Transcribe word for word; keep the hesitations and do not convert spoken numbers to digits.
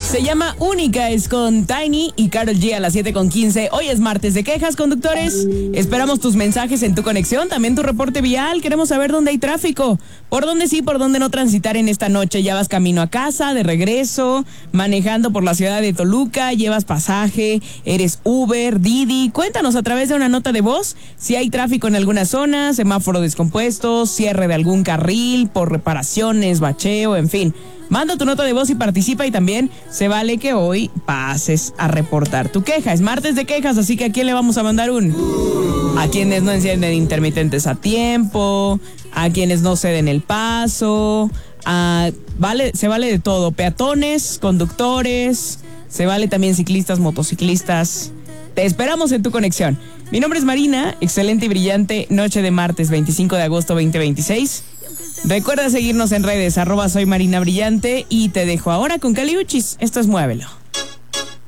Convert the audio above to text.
Se llama Única, es con Tiny y Karol G a las siete con quince. Hoy es martes de quejas, conductores. Esperamos tus mensajes en tu conexión, también tu reporte vial. Queremos saber dónde hay tráfico, por dónde sí, por dónde no transitar en esta noche. Ya vas camino a casa, de regreso, manejando por la ciudad de Toluca, llevas pasaje, eres Uber, Didi. Cuéntanos a través de una nota de voz si hay tráfico en alguna zona, semáforo descompuesto, cierre de algún carril por reparaciones, bacheo, en fin. Manda tu nota de voz y participa, y también se vale que hoy pases a reportar tu queja. Es martes de quejas, así que ¿a quién le vamos a mandar un? A quienes no encienden intermitentes a tiempo, a quienes no ceden el paso, a, vale, se vale de todo, peatones, conductores, se vale también ciclistas, motociclistas. Te esperamos en tu conexión. Mi nombre es Marina, excelente y brillante noche de martes veinticinco de agosto veinte veintiséis. Recuerda seguirnos en redes, arroba soy Marina Brillante, y te dejo ahora con Caliuchis. Esto es Muévelo.